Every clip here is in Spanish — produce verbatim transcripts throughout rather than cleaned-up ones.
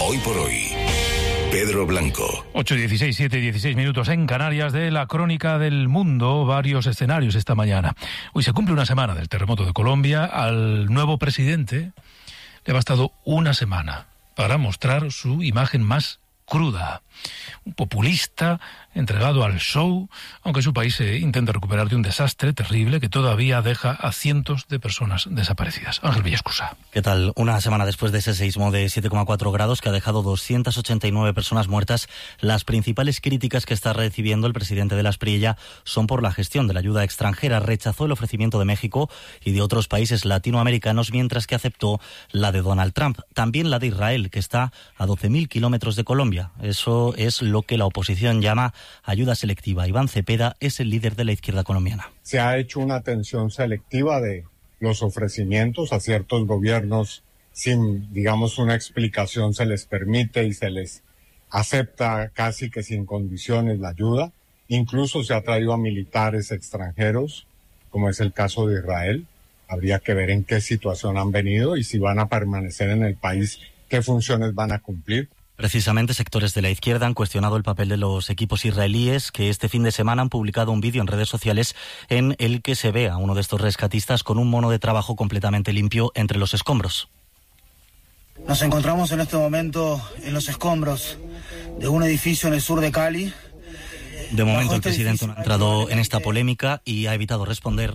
Hoy por hoy, Pedro Blanco. ocho dieciséis, siete dieciséis minutos en Canarias de la crónica del mundo. Varios escenarios esta mañana. Hoy se cumple una semana del terremoto de Colombia. Al nuevo presidente le ha bastado una semana para mostrar su imagen más cruda. Un populista entregado al show, aunque su país se intenta recuperar de un desastre terrible que todavía deja a cientos de personas desaparecidas. Ángel Villascusa. ¿Qué tal? Una semana después de ese seísmo de siete coma cuatro grados que ha dejado doscientas ochenta y nueve personas muertas, las principales críticas que está recibiendo el presidente de la Espriella son por la gestión de la ayuda extranjera. Rechazó el ofrecimiento de México y de otros países latinoamericanos, mientras que aceptó la de Donald Trump. También la de Israel, que está a doce mil kilómetros de Colombia. Eso es lo que la oposición llama ayuda selectiva. Iván Cepeda es el líder de la izquierda colombiana. Se ha hecho una atención selectiva de los ofrecimientos a ciertos gobiernos sin, digamos, una explicación, se les permite y se les acepta casi que sin condiciones la ayuda. Incluso se ha traído a militares extranjeros, como es el caso de Israel. Habría que ver en qué situación han venido y si van a permanecer en el país, qué funciones van a cumplir. Precisamente, sectores de la izquierda han cuestionado el papel de los equipos israelíes, que este fin de semana han publicado un vídeo en redes sociales en el que se ve a uno de estos rescatistas con un mono de trabajo completamente limpio entre los escombros. Nos encontramos en este momento en los escombros de un edificio en el sur de Cali. De momento el presidente no ha entrado en esta polémica y ha evitado responder.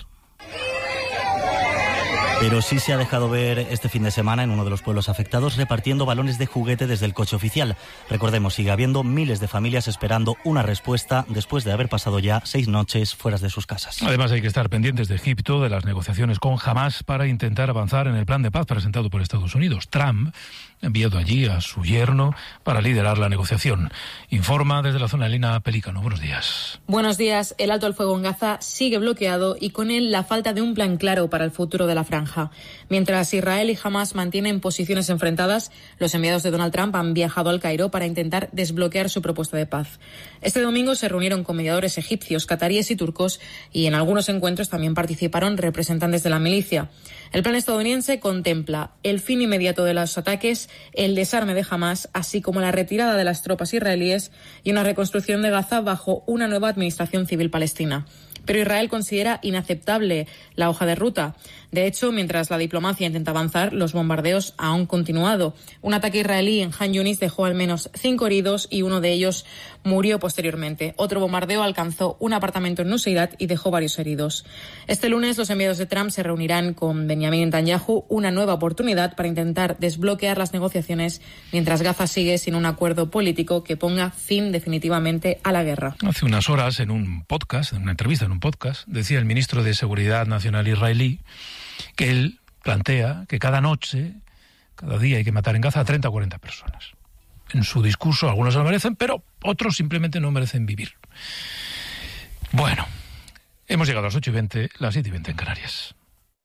Pero sí se ha dejado ver este fin de semana en uno de los pueblos afectados repartiendo balones de juguete desde el coche oficial. Recordemos, sigue habiendo miles de familias esperando una respuesta después de haber pasado ya seis noches fuera de sus casas. Además, hay que estar pendientes de Egipto, de las negociaciones con Hamás para intentar avanzar en el plan de paz presentado por Estados Unidos. Trump ha enviado allí a su yerno para liderar la negociación. Informa desde la zona de Lina Pelícano. Buenos días. Buenos días. El alto al fuego en Gaza sigue bloqueado y con él la falta de un plan claro para el futuro de la franja. Mientras Israel y Hamás mantienen posiciones enfrentadas, los enviados de Donald Trump han viajado al Cairo para intentar desbloquear su propuesta de paz. Este domingo se reunieron con mediadores egipcios, cataríes y turcos, y en algunos encuentros también participaron representantes de la milicia. El plan estadounidense contempla el fin inmediato de los ataques, el desarme de Hamás, así como la retirada de las tropas israelíes y una reconstrucción de Gaza bajo una nueva administración civil palestina. Pero Israel considera inaceptable la hoja de ruta. De hecho, mientras la diplomacia intenta avanzar, los bombardeos han continuado. Un ataque israelí en Han Yunis dejó al menos cinco heridos y uno de ellos murió posteriormente. Otro bombardeo alcanzó un apartamento en Nuseirat y dejó varios heridos. Este lunes, los enviados de Trump se reunirán con Benjamin Netanyahu, una nueva oportunidad para intentar desbloquear las negociaciones mientras Gaza sigue sin un acuerdo político que ponga fin definitivamente a la guerra. Hace unas horas, en un podcast, en una entrevista en un podcast, decía el ministro de Seguridad Nacional israelí que él plantea que cada noche, cada día hay que matar en Gaza a treinta o cuarenta personas. En su discurso algunos lo merecen, pero otros simplemente no merecen vivir. Bueno, hemos llegado a las ocho y veinte, las siete y veinte en Canarias.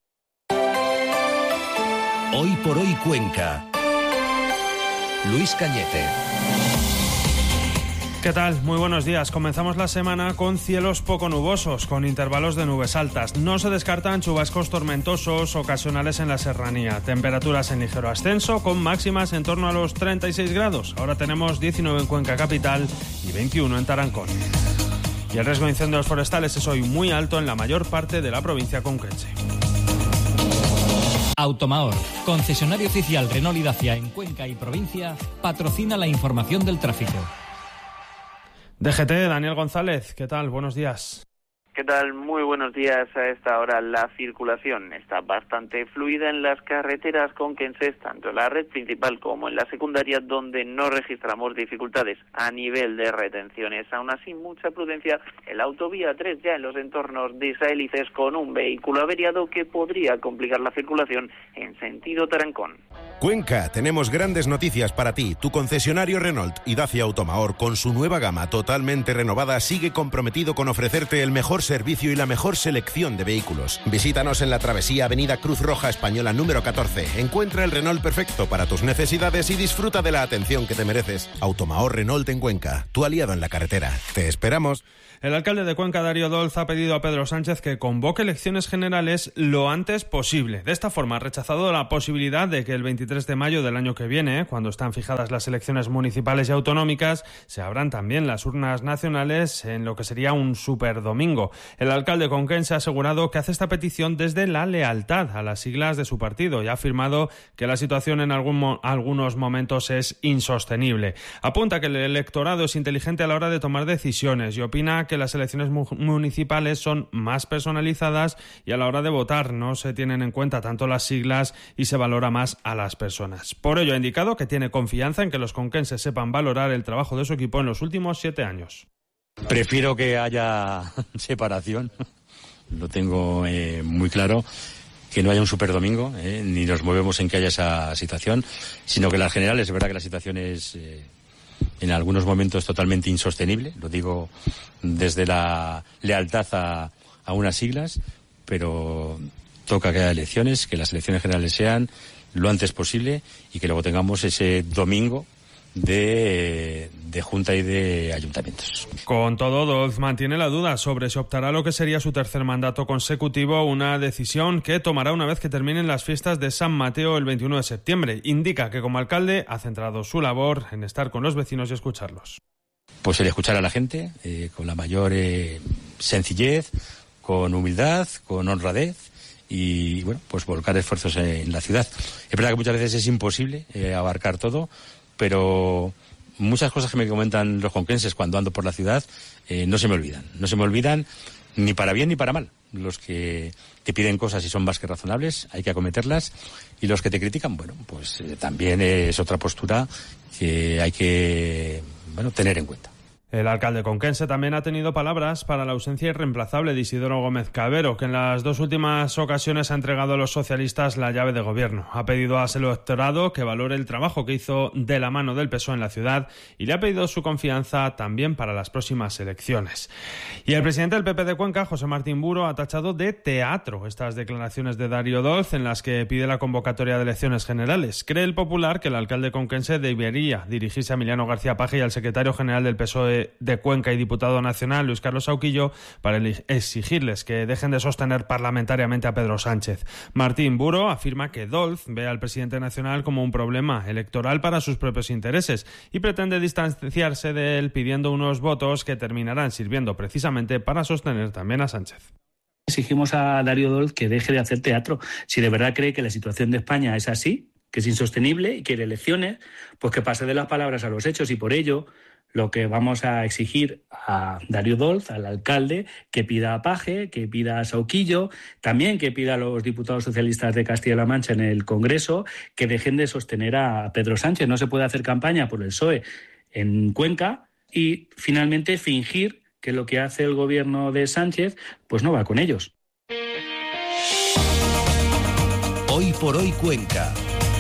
Hoy por hoy Cuenca. Luis Cañete. ¿Qué tal? Muy buenos días. Comenzamos la semana con cielos poco nubosos, con intervalos de nubes altas. No se descartan chubascos tormentosos ocasionales en la serranía. Temperaturas en ligero ascenso, con máximas en torno a los treinta y seis grados. Ahora tenemos diecinueve en Cuenca capital y veintiuno en Tarancón. Y el riesgo de incendios forestales es hoy muy alto en la mayor parte de la provincia conquense. Automaor, concesionario oficial Renault y Dacia en Cuenca y provincia, patrocina la información del tráfico. D G T, Daniel González, ¿qué tal? Buenos días. ¿Qué tal? Muy buenos días. A esta hora la circulación está bastante fluida en las carreteras conquenses, tanto en la red principal como en la secundaria, donde no registramos dificultades a nivel de retenciones. Aún así, mucha prudencia en la autovía tres, ya en los entornos de Saélices, con un vehículo averiado que podría complicar la circulación en sentido Tarancón. Cuenca, tenemos grandes noticias para ti. Tu concesionario Renault y Dacia Automaor, con su nueva gama totalmente renovada, sigue comprometido con ofrecerte el mejor servicio y la mejor selección de vehículos. Visítanos en la travesía Avenida Cruz Roja Española número catorce. Encuentra el Renault perfecto para tus necesidades y disfruta de la atención que te mereces. Automahor Renault en Cuenca, tu aliado en la carretera. Te esperamos. El alcalde de Cuenca, Darío Dolz, ha pedido a Pedro Sánchez que convoque elecciones generales lo antes posible. De esta forma ha rechazado la posibilidad de que el veintitrés de mayo del año que viene, cuando están fijadas las elecciones municipales y autonómicas, se abran también las urnas nacionales en lo que sería un superdomingo. El alcalde conquense ha asegurado que hace esta petición desde la lealtad a las siglas de su partido y ha afirmado que la situación en algún mo- algunos momentos es insostenible. Apunta que el electorado es inteligente a la hora de tomar decisiones y opina que las elecciones mu- municipales son más personalizadas y a la hora de votar no se tienen en cuenta tanto las siglas y se valora más a las personas. Por ello ha indicado que tiene confianza en que los conquenses sepan valorar el trabajo de su equipo en los últimos siete años. Prefiero que haya separación, lo tengo eh, muy claro, que no haya un superdomingo, eh, ni nos movemos en que haya esa situación, sino que las generales, es verdad que la situación es eh, en algunos momentos totalmente insostenible, lo digo desde la lealtad a, a unas siglas, pero toca que haya elecciones, que las elecciones generales sean lo antes posible y que luego tengamos ese domingo de, de Junta y de Ayuntamientos. Con todo, Dolz mantiene la duda sobre si optará a lo que sería su tercer mandato consecutivo, una decisión que tomará una vez que terminen las fiestas de San Mateo el veintiuno de septiembre. Indica que como alcalde ha centrado su labor en estar con los vecinos y escucharlos. Pues el escuchar a la gente eh, con la mayor eh, sencillez, con humildad, con honradez y bueno, pues volcar esfuerzos en la ciudad. Es verdad que muchas veces es imposible eh, abarcar todo, pero muchas cosas que me comentan los conquenses cuando ando por la ciudad eh, no se me olvidan. No se me olvidan ni para bien ni para mal. Los que te piden cosas y son más que razonables, hay que acometerlas. Y los que te critican, bueno, pues eh, también es otra postura que hay que bueno, tener en cuenta. El alcalde conquense también ha tenido palabras para la ausencia irreemplazable de Isidoro Gómez Cabero, que en las dos últimas ocasiones ha entregado a los socialistas la llave de gobierno. Ha pedido a su electorado que valore el trabajo que hizo de la mano del P S O E en la ciudad y le ha pedido su confianza también para las próximas elecciones. Y el presidente del P P de Cuenca, José Martín Buro, ha tachado de teatro estas declaraciones de Darío Dolz en las que pide la convocatoria de elecciones generales. Cree el popular que el alcalde conquense debería dirigirse a Emiliano García Paje y al secretario general del P S O E de Cuenca y diputado nacional, Luis Carlos Sauquillo, para exigirles que dejen de sostener parlamentariamente a Pedro Sánchez. Martín Buro afirma que Dolz ve al presidente nacional como un problema electoral para sus propios intereses y pretende distanciarse de él pidiendo unos votos que terminarán sirviendo precisamente para sostener también a Sánchez. Exigimos a Darío Dolz que deje de hacer teatro. Si de verdad cree que la situación de España es así, que es insostenible y quiere elecciones, pues que pase de las palabras a los hechos y por ello lo que vamos a exigir a Darío Dolz, al alcalde, que pida a Paje, que pida a Sauquillo, también que pida a los diputados socialistas de Castilla-La Mancha en el Congreso que dejen de sostener a Pedro Sánchez. No se puede hacer campaña por el P S O E en Cuenca y finalmente fingir que lo que hace el gobierno de Sánchez pues no va con ellos. Hoy por hoy Cuenca.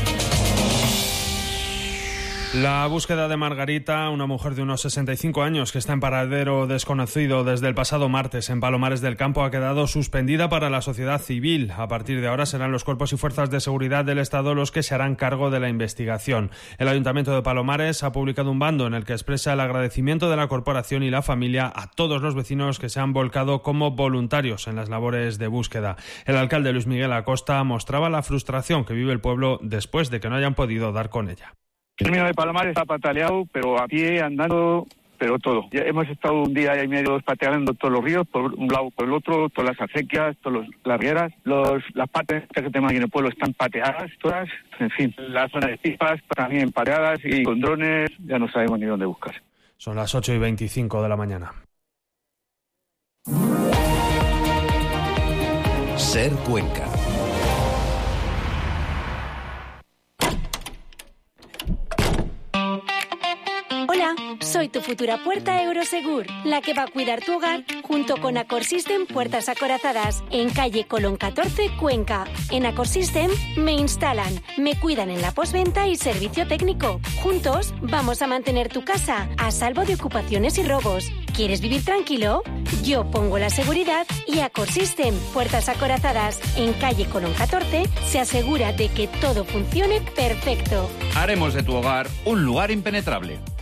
La búsqueda de Margarita, una mujer de unos sesenta y cinco años que está en paradero desconocido desde el pasado martes en Palomares del Campo, ha quedado suspendida para la sociedad civil. A partir de ahora serán los cuerpos y fuerzas de seguridad del Estado los que se harán cargo de la investigación. El Ayuntamiento de Palomares ha publicado un bando en el que expresa el agradecimiento de la corporación y la familia a todos los vecinos que se han volcado como voluntarios en las labores de búsqueda. El alcalde Luis Miguel Acosta mostraba la frustración que vive el pueblo después de que no hayan podido dar con ella. El término de Palomares está pataleado, pero a pie, andando, pero todo. Ya hemos estado un día y medio pateando todos los ríos, por un lado por el otro, todas las acequias, todas las rieras, los, las partes que tenemos aquí en el pueblo están pateadas, todas, en fin. La zona de pipas también pateadas y con drones ya no sabemos ni dónde buscar. Son las ocho y veinticinco de la mañana. Ser Cuenca. Soy tu futura puerta Eurosegur, la que va a cuidar tu hogar junto con Acorsystem Puertas Acorazadas, en calle Colón catorce, Cuenca. En Acorsystem me instalan, me cuidan en la postventa y servicio técnico. Juntos vamos a mantener tu casa a salvo de ocupaciones y robos. ¿Quieres vivir tranquilo? Yo pongo la seguridad y Acorsystem Puertas Acorazadas, en calle Colón catorce, se asegura de que todo funcione perfecto. Haremos de tu hogar un lugar impenetrable.